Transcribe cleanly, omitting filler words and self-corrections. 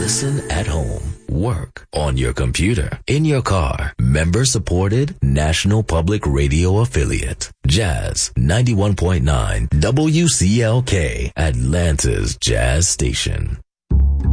Listen at home, work, on your computer, in your car. Member supported, National Public Radio affiliate. Jazz 91.9 WCLK, Atlanta's Jazz Station.